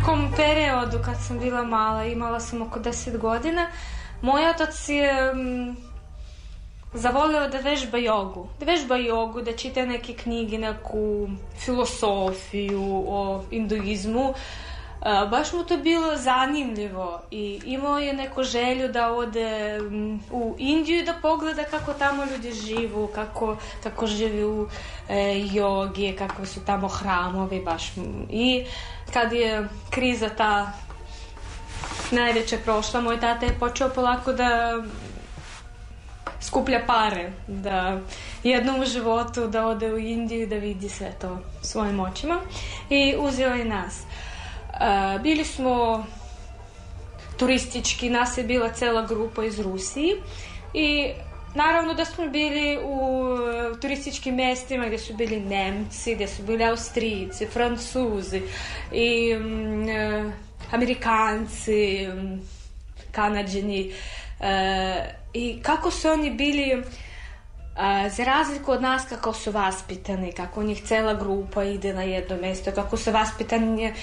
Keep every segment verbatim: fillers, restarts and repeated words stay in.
nekom periodu kad sam bila mala, imala sam oko deset godina, moj otac je mm, zavolio da vežba jogu. Da vežba jogu, da čita neke knjige, neku filosofiju o hinduizmu. Uh, baš mu to bilo zanimljivo i imao je neku želju da ode um, u Indiju i da pogleda kako tamo ljudi živu, kako, kako živi u e, jogi, kakve su tamo hramovi baš. I kad je kriza ta najveća prošla, moj tata je počeo polako da skuplja pare, da jednom u životu da ode u Indiju i da vidi sve to svojim očima i uzeo je nas. Uh, bili smo turistički, nas je bila cela grupa iz Rusije i naravno da smo bili u turističkim mestima gdje su bili Nemci, gdje su bili Austrijci, Francuzi i um, uh, Amerikanci, um, Kanadžani uh, i kako su oni bili Uh, za razliku od nas kako su vaspitani, kako njih cela grupa ide na jedno mesto, kako su vaspitani uh,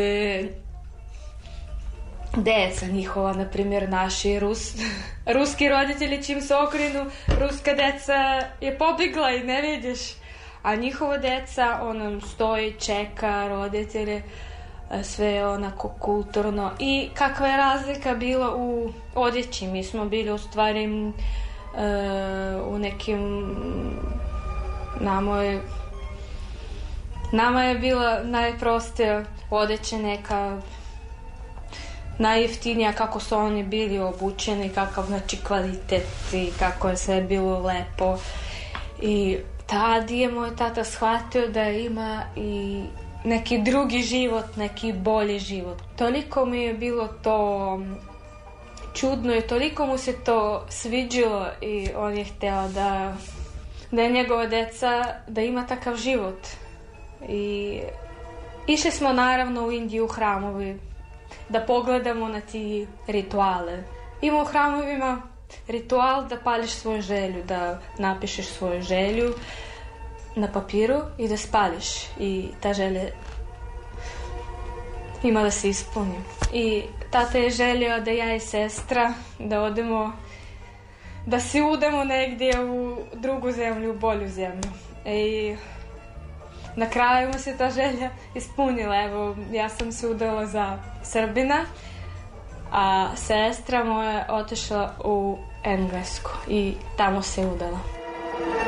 deca njihova, na primjer naši Rus, ruski roditelji čim se okrenu, ruska deca je pobjegla i ne vidiš, a njihova deca ono stoji, čeka roditelje, sve je onako kulturno. I kakva je razlika bila u odjeći, mi smo bili u stvari Uh, u nekim nama je nama je bila najprostija odeća, neka najjeftinija, kako su oni bili obučeni, kakav znači kvalitet i kako je sve bilo lepo. I tad je moj tata shvatio da ima i neki drugi život, neki bolji život. Toliko mi je bilo to čudno i toliko mu se to sviđilo i on je hteo da, da je njegova deca, da ima takav život. I išli smo naravno u Indiju u hramovi da pogledamo na ti rituale. Ima u hramovima ritual da pališ svoju želju, da napišeš svoju želju na papiru i da spališ i ta želja ima da se ispuni. I tata je želio da ja i sestra da odemo, da se udemo negdje u drugu zemlju, u bolju zemlju. I na kraju mu se ta želja ispunila. Evo, ja sam se udala za Srbina, a sestra moja otišla u Englesku i tamo se udala.